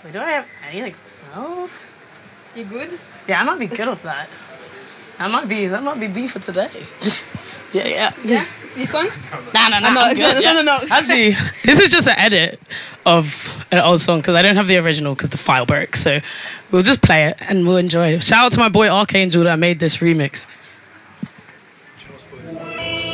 Wait, do I have anything else? You good? Yeah, I might be good with that. That might be beef for today. Yeah. It's this one? No. I'm good, yeah. No. Actually, this is just an edit of an old song because I don't have the original because the file broke. So we'll just play it and we'll enjoy it. Shout out to my boy Archangel that made this remix.